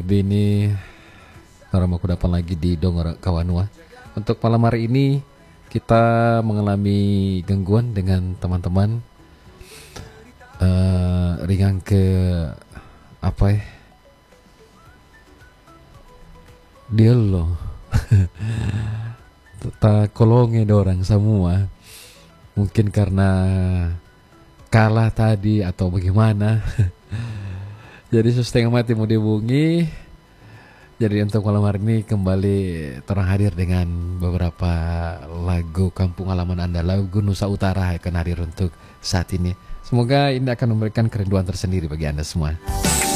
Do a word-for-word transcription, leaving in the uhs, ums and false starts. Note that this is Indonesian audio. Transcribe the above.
Bini Orang aku dapat lagi di Dongor Kawanua. Untuk malam hari ini kita mengalami gangguan dengan teman-teman uh, ringan ke apa ya dia loh tak kolongnya dorang semua, mungkin karena kalah tadi atau bagaimana. Jadi setengah mati mau dihubungi. Jadi untuk malam hari ini kembali terhadir dengan beberapa lagu kampung halaman Anda, lagu Nusa Utara akan hadir untuk saat ini. Semoga ini akan memberikan kerinduan tersendiri bagi Anda semua.